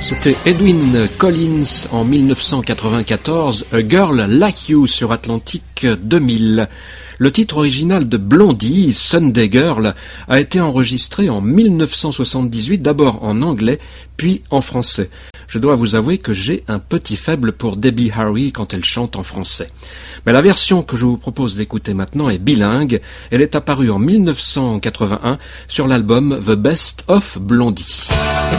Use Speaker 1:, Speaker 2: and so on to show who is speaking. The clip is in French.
Speaker 1: C'était Edwyn Collins en 1994, A Girl Like You sur Atlantique 2000. Le titre original de Blondie, Sunday Girl, a été enregistré en 1978, d'abord en anglais, puis en français. Je dois vous avouer que j'ai un petit faible pour Debbie Harry quand elle chante en français. Mais la version que je vous propose d'écouter maintenant est bilingue. Elle est apparue en 1981 sur l'album The Best of Blondie.